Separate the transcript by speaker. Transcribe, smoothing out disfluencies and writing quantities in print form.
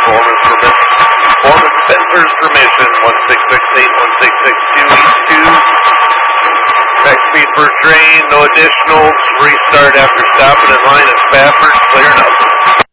Speaker 1: Foreman Spencer's permission, 1668, 1662, each 2. Back speed first drain, no additionals. Restart after stopping in line at Spafford, clear enough.